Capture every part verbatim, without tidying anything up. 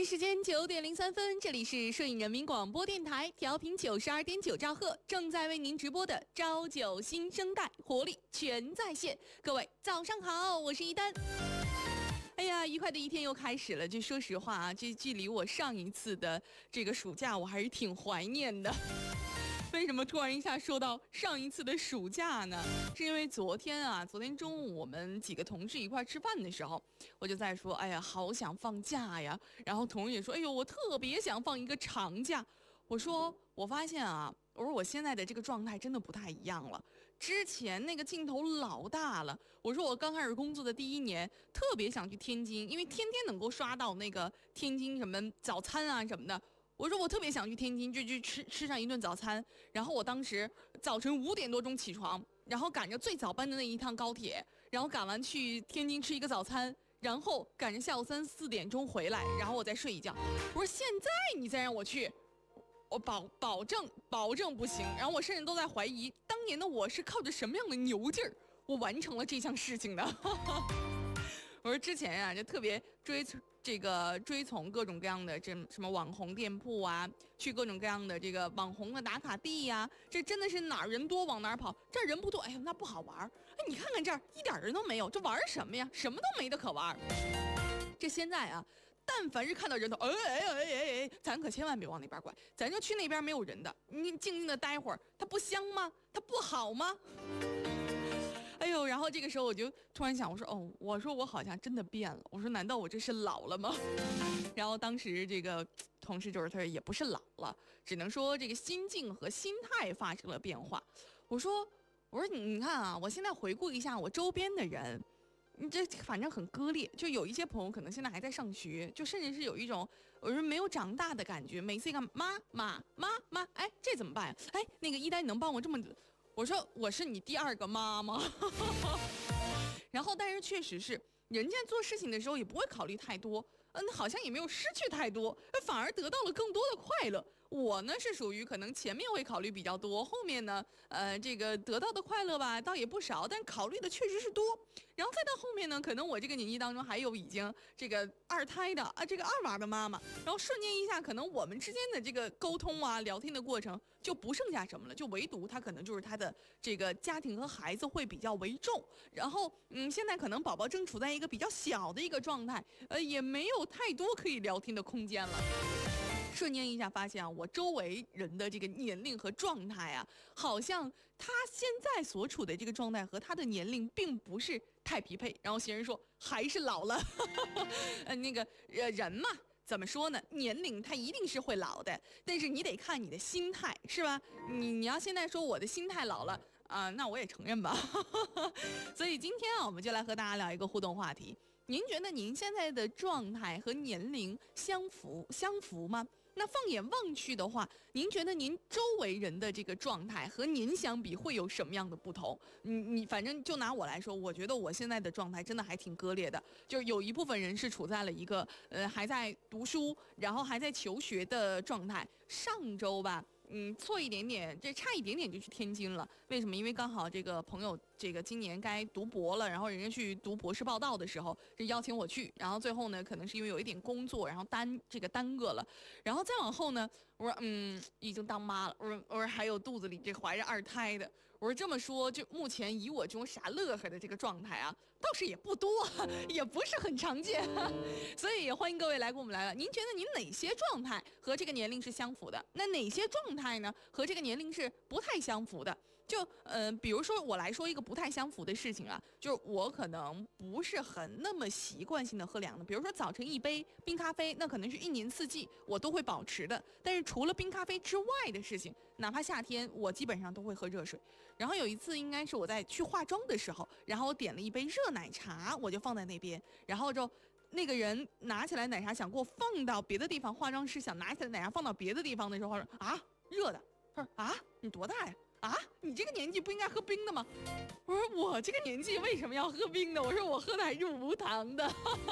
时间九点零三分，这里是摄影人民广播电台，调频九十二点九兆赫，正在为您直播的朝九新生代，活力全在线。各位早上好，我是一丹。哎呀，愉快的一天又开始了。这说实话啊，这距离我上一次的这个暑假，我还是挺怀念的。为什么突然一下说到上一次的暑假呢？是因为昨天啊，昨天中午我们几个同事一块吃饭的时候，我就在说，哎呀，好想放假呀。然后同事也说，哎呦，我特别想放一个长假。我说，我发现啊，我说我现在的这个状态真的不太一样了。之前那个劲头老大了。我说我刚开始工作的第一年，特别想去天津，因为天天能够刷到那个天津什么早餐啊什么的。我说我特别想去天津，就去吃吃上一顿早餐。然后我当时早晨五点多钟起床，然后赶着最早班的那一趟高铁，然后赶完去天津吃一个早餐，然后赶着下午三四点钟回来，然后我再睡一觉。我说现在你再让我去，我保保证保证不行。然后我甚至都在怀疑，当年的我是靠着什么样的牛劲儿，我完成了这项事情的。我说之前啊，就特别追这个追从各种各样的这什么网红店铺啊，去各种各样的这个网红的打卡地呀、啊，这真的是哪儿人多往哪儿跑，这儿人不多，哎呀那不好玩。哎，你看看这儿一点人都没有，这玩什么呀？什么都没得可玩。这现在啊，但凡是看到人头，哎哎哎哎哎，咱可千万别往那边拐，咱就去那边没有人的，你静静的待会儿，它不香吗？它不好吗？哎呦，然后这个时候我就突然想，我说哦，我说我好像真的变了，我说难道我这是老了吗？然后当时这个同事就是他也不是老了，只能说这个心境和心态发生了变化。我说我说你看啊，我现在回顾一下我周边的人，你这反正很割裂，就有一些朋友可能现在还在上学，就甚至是有一种我说没有长大的感觉，每次一看妈妈妈妈，哎这怎么办呀？哎那个一丹你能帮我这么，我说我是你第二个妈妈。然后但是确实是人家做事情的时候也不会考虑太多，嗯，好像也没有失去太多，反而得到了更多的快乐。我呢是属于可能前面会考虑比较多，后面呢，呃，这个得到的快乐吧，倒也不少，但考虑的确实是多。然后再到后面呢，可能我这个年纪当中还有已经这个二胎的啊，这个二娃的妈妈，然后瞬间一下，可能我们之间的这个沟通啊、聊天的过程就不剩下什么了，就唯独他可能就是他的这个家庭和孩子会比较为重。然后，嗯，现在可能宝宝正处在一个比较小的一个状态，呃，也没有太多可以聊天的空间了。瞬间一下发现啊，我周围人的这个年龄和状态啊，好像他现在所处的这个状态和他的年龄并不是太匹配。然后闲人说还是老了，呃，那个呃人嘛。怎么说呢？年龄它一定是会老的，但是你得看你的心态，是吧？你你要现在说我的心态老了啊、呃，那我也承认吧。所以今天啊，我们就来和大家聊一个互动话题。您觉得您现在的状态和年龄相符相符吗？那放眼望去的话，您觉得您周围人的这个状态和您相比会有什么样的不同？你你反正就拿我来说，我觉得我现在的状态真的还挺割裂的，就是有一部分人是处在了一个呃还在读书，然后还在求学的状态。上周吧。嗯，错一点点，这差一点点就去天津了。为什么？因为刚好这个朋友，这个今年该读博了，然后人家去读博士报道的时候，就邀请我去。然后最后呢，可能是因为有一点工作，然后耽这个耽搁了。然后再往后呢，我说嗯，已经当妈了。我说我说还有肚子里这怀着二胎的。我说这么说，就目前以我这种傻乐呵的这个状态啊，倒是也不多，也不是很常见。所以也欢迎各位来跟我们来了。您觉得您哪些状态和这个年龄是相符的？那哪些状态态呢和这个年龄是不太相符的。就呃比如说我来说一个不太相符的事情啊，就是我可能不是很那么习惯性的喝凉的，比如说早晨一杯冰咖啡，那可能是一年四季我都会保持的。但是除了冰咖啡之外的事情，哪怕夏天我基本上都会喝热水。然后有一次应该是我在去化妆的时候，然后我点了一杯热奶茶，我就放在那边，然后就那个人拿起来奶茶想给我放到别的地方，化妆师想拿起来奶茶放到别的地方的时候，说啊热的。他说啊你多大呀？啊你这个年纪不应该喝冰的吗？我说我这个年纪为什么要喝冰的？我说我喝的还是无糖的。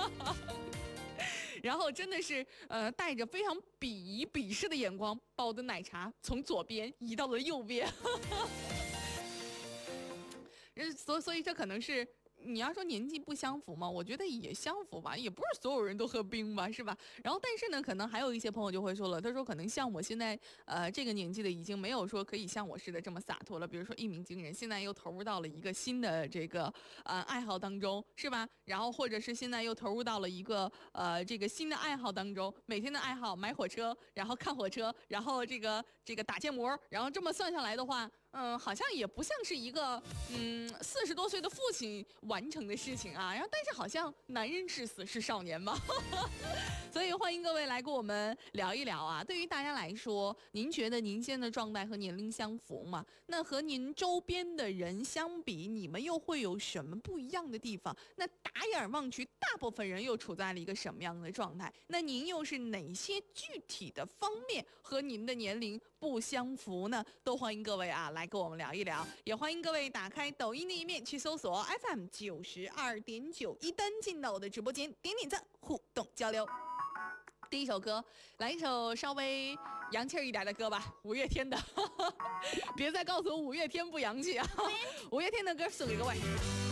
然后真的是呃带着非常鄙夷鄙视的眼光，把我的奶茶从左边移到了右边。所所以这可能是你要说年纪不相符嘛，我觉得也相符吧，也不是所有人都喝冰吧，是吧？然后但是呢，可能还有一些朋友就会说了，他说可能像我现在呃这个年纪的，已经没有说可以像我似的这么洒脱了。比如说一鸣惊人，现在又投入到了一个新的这个呃爱好当中，是吧？然后或者是现在又投入到了一个呃这个新的爱好当中，每天的爱好买火车，然后看火车，然后这个这个打建模，然后这么算下来的话，嗯，好像也不像是一个嗯四十多岁的父亲完成的事情啊。然后但是好像男人至死是少年嘛。所以欢迎各位来跟我们聊一聊啊。对于大家来说，您觉得您现在的状态和年龄相符吗？那和您周边的人相比，你们又会有什么不一样的地方？那打眼望去，大部分人又处在了一个什么样的状态？那您又是哪些具体的方面和您的年龄不相符呢？都欢迎各位啊来跟我们聊一聊，也欢迎各位打开抖音的一面去搜索 F M 九十二点九一登进到我的直播间，点点赞，互动交流。第一首歌，来一首稍微洋气一点的歌吧，五月天的。别再告诉我五月天不洋气啊！五月天的歌送给各位。